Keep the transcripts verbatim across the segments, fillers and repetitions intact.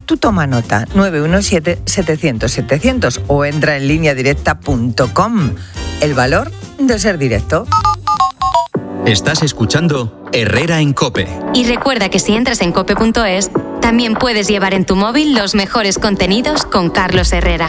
Tú toma nota, nueve uno siete, setecientos, setecientos o entra en línea directa punto com. El valor de ser directo. Estás escuchando Herrera en COPE. Y recuerda que si entras en cope punto es, también puedes llevar en tu móvil los mejores contenidos con Carlos Herrera.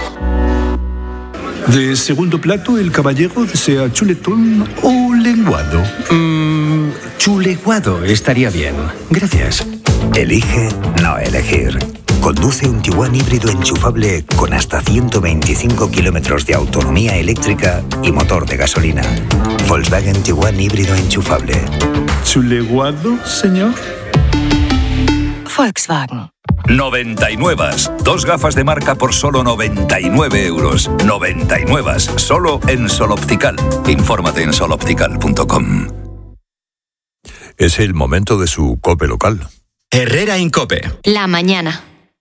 De segundo plato, el caballero desea chuletón o lenguado. Mmm, chuleguado estaría bien. Gracias. Elige no elegir. Conduce un Tiguan híbrido enchufable con hasta ciento veinticinco kilómetros de autonomía eléctrica y motor de gasolina. Volkswagen Tiguan híbrido enchufable. ¿Chuleguado, señor? Volkswagen. noventa y nueve. Dos gafas de marca por solo noventa y nueve euros. noventa y nueve. Solo en Sol Optical. Infórmate en sol optical punto com. Es el momento de su COPE local. Herrera en COPE. La mañana.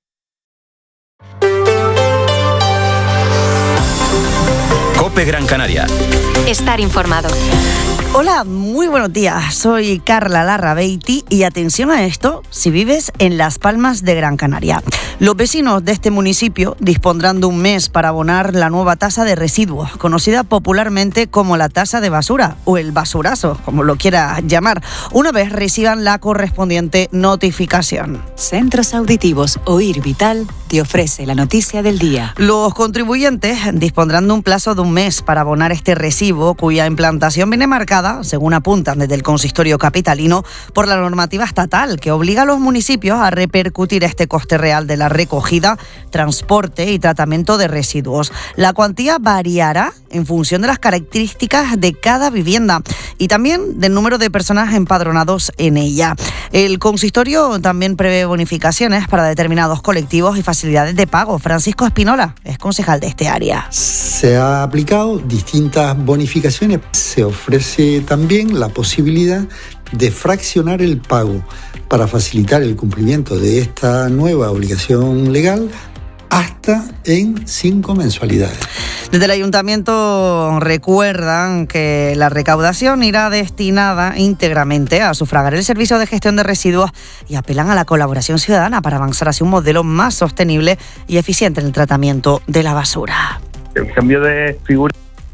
COPE Gran Canaria. Estar informado. Hola, muy buenos días. Soy Carla Larrabeiti y atención a esto si vives en Las Palmas de Gran Canaria. Los vecinos de este municipio dispondrán de un mes para abonar la nueva tasa de residuos, conocida popularmente como la tasa de basura o el basurazo, como lo quiera llamar, una vez reciban la correspondiente notificación. Centros Auditivos Oír Vital te ofrece la noticia del día. Los contribuyentes dispondrán de un plazo de un mes para abonar este recibo, cuya implantación viene marcada, según apuntan desde el consistorio capitalino, por la normativa estatal que obliga a los municipios a repercutir este coste real de la recogida, transporte y tratamiento de residuos. La cuantía variará en función de las características de cada vivienda y también del número de personas empadronados en ella. El consistorio también prevé bonificaciones para determinados colectivos y facilidades de pago. Francisco Espinola es concejal de este área. Se ha aplicado distintas bonificaciones. Se ofrece también la posibilidad de fraccionar el pago para facilitar el cumplimiento de esta nueva obligación legal hasta en cinco mensualidades. Desde el ayuntamiento recuerdan que la recaudación irá destinada íntegramente a sufragar el servicio de gestión de residuos y apelan a la colaboración ciudadana para avanzar hacia un modelo más sostenible y eficiente en el tratamiento de la basura. El cambio de figura.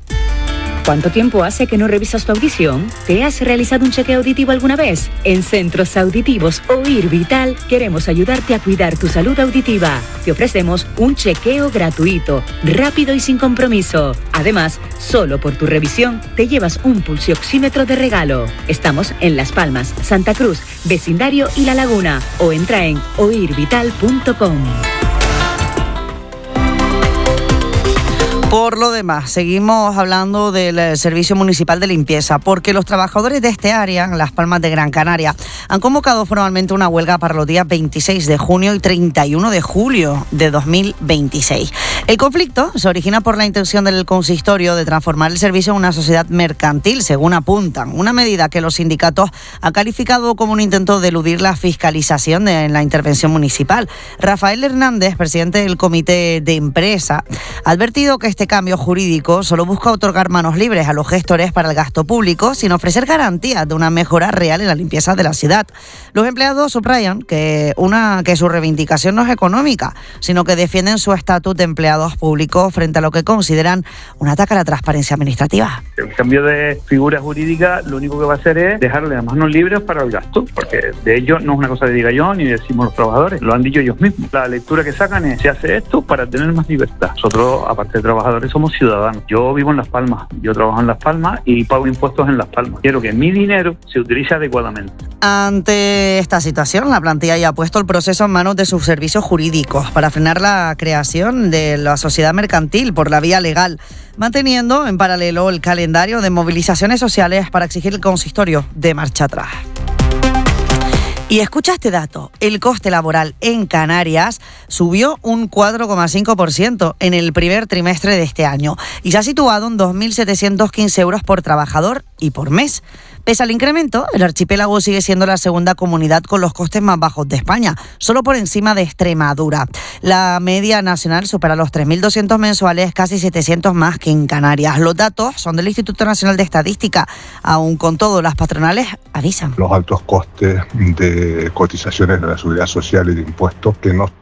¿Cuánto tiempo hace que no revisas tu audición? ¿Te has realizado un chequeo auditivo alguna vez? En Centros Auditivos Oír Vital queremos ayudarte a cuidar tu salud auditiva. Te ofrecemos un chequeo gratuito, rápido y sin compromiso. Además, solo por tu revisión te llevas un pulsioxímetro de regalo. Estamos en Las Palmas, Santa Cruz, Vecindario y La Laguna. O entra en oír vital punto com. Por lo demás, seguimos hablando del Servicio Municipal de Limpieza, porque los trabajadores de este área, en Las Palmas de Gran Canaria, han convocado formalmente una huelga para los días veintiséis de junio y treinta y uno de julio de dos mil veintiséis. El conflicto se origina por la intención del consistorio de transformar el servicio en una sociedad mercantil, según apuntan, una medida que los sindicatos han calificado como un intento de eludir la fiscalización de la intervención municipal. Rafael Hernández, presidente del Comité de Empresa, ha advertido que este Este cambio jurídico solo busca otorgar manos libres a los gestores para el gasto público sin ofrecer garantías de una mejora real en la limpieza de la ciudad. Los empleados subrayan que, una, que su reivindicación no es económica, sino que defienden su estatus de empleados públicos frente a lo que consideran un ataque a la transparencia administrativa. El cambio de figura jurídica lo único que va a hacer es dejarle las manos libres para el gasto, porque de ello no es una cosa que diga yo ni decimos los trabajadores, lo han dicho ellos mismos. La lectura que sacan es: se hace esto para tener más libertad. Nosotros, aparte de trabajadores, somos ciudadanos. Yo vivo en Las Palmas, yo trabajo en Las Palmas y pago impuestos en Las Palmas. Quiero que mi dinero se utilice adecuadamente. Ante esta situación, la plantilla ya ha puesto el proceso en manos de sus servicios jurídicos para frenar la creación de la sociedad mercantil por la vía legal, manteniendo en paralelo el calendario de movilizaciones sociales para exigir el consistorio de marcha atrás. Y escucha este dato, el coste laboral en Canarias subió un cuatro coma cinco por ciento en el primer trimestre de este año y se ha situado en dos mil setecientos quince euros por trabajador y por mes. Pese al incremento, el archipiélago sigue siendo la segunda comunidad con los costes más bajos de España, solo por encima de Extremadura. La media nacional supera los tres mil doscientos mensuales, casi setecientos más que en Canarias. Los datos son del Instituto Nacional de Estadística. Aún con todo, las patronales avisan. Los altos costes de cotizaciones de la Seguridad Social y de impuestos que no